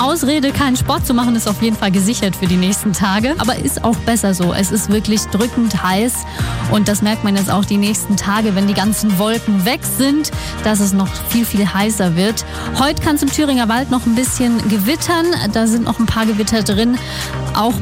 Ausrede, keinen Sport zu machen, ist auf jeden Fall gesichert für die nächsten Tage. Aber ist auch besser so. Es ist wirklich drückend heiß und das merkt man jetzt auch die nächsten Tage, wenn die ganzen Wolken weg sind, dass es noch viel, viel heißer wird. Heute kann es im Thüringer Wald noch ein bisschen gewittern. Da sind noch ein paar Gewitter drin. Auch